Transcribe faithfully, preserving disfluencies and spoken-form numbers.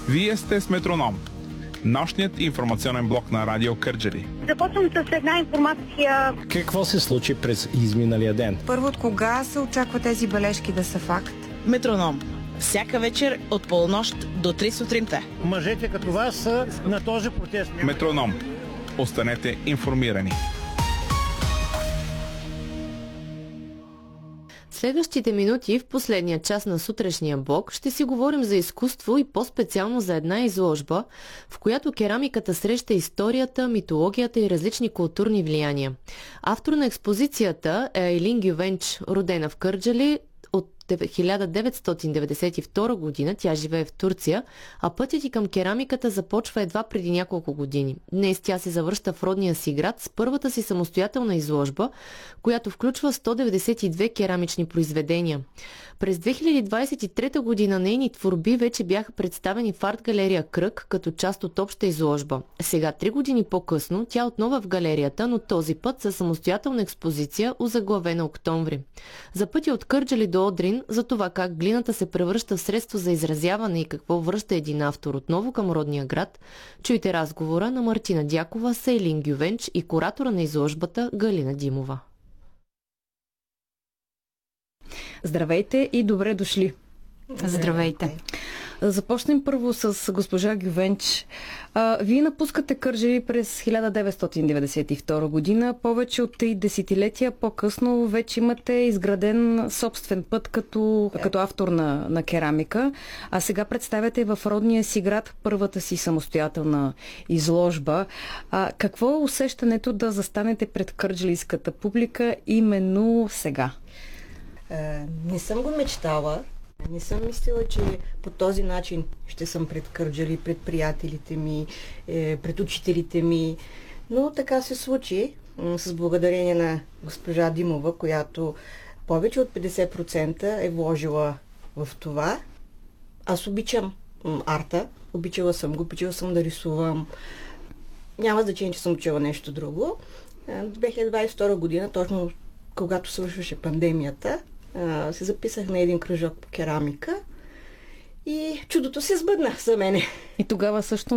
Вие сте с Метроном, нощният информационен блок на Радио Кърджали. Започвам с една информация. Какво се случи през изминалия ден? Първо, от кога се очаква тези бележки да са факт? Метроном. Всяка вечер от полунощ до три сутринта. Мъжете като вас са на този протест. Метроном. Останете информирани. В следващите минути в последния час на сутрешния блок ще си говорим за изкуство и по-специално за една изложба, в която керамиката среща историята, митологията и различни културни влияния. Автор на експозицията е Айлин Гювенч, родена в Кърджали от хиляда деветстотин деветдесет и втора година. Тя живее в Турция, а пътят и към керамиката започва едва преди няколко години. Днес тя се завръща в родния си град с първата си самостоятелна изложба, която включва сто деветдесет и две керамични произведения. През две хиляди двадесет и трета година нейни творби вече бяха представени в арт-галерия Кръг като част от обща изложба. Сега, три години по-късно, тя отново е в галерията, но този път със самостоятелна експозиция, озаглавена Октомври. За пътя от Кърджали до Одрин, за това как глината се превръща в средство за изразяване и какво връща един автор отново към родния град, чуйте разговора на Мартина Дякова с Айлин Гювенч и куратора на изложбата Галина Димова. Здравейте и добре дошли. Здравейте. Започнем първо с госпожа Гювенч. А, вие напускате Кърджали през хиляда деветстотин деветдесет и втора година. Повече от три десетилетия по-късно вече имате изграден собствен път като, като автор на, на керамика. А сега представяте в родния си град първата си самостоятелна изложба. А, какво е усещането да застанете пред кърджалийската публика именно сега? Не съм го мечтала. Не съм мислила, че по този начин ще съм пред Кърджали, пред приятелите ми, пред учителите ми. Но така се случи с благодарение на госпожа Димова, която повече от петдесет процента е вложила в това. Аз обичам арта, обичала съм го, обичала съм да рисувам. Няма значение, че съм учила нещо друго. две хиляди двадесет и втора година, точно когато свършваше пандемията, се записах на един кръжок по керамика и чудото се сбъдна за мене. И тогава също